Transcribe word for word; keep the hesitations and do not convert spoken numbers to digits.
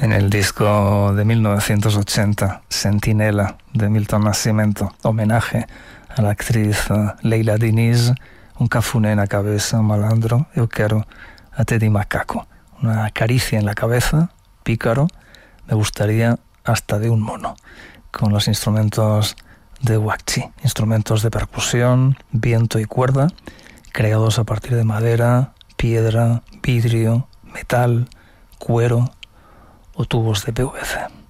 En el disco de mil novecientos ochenta, Sentinela, de Milton Nascimento, homenaje a la actriz Leila Diniz, un cafuné na cabeza, malandro, eu quero a te di macaco. Una caricia en la cabeza, pícaro, me gustaría hasta de un mono, con los instrumentos de huacchi, instrumentos de percusión, viento y cuerda, creados a partir de madera, piedra, vidrio, metal, cuero o tubos de P V C.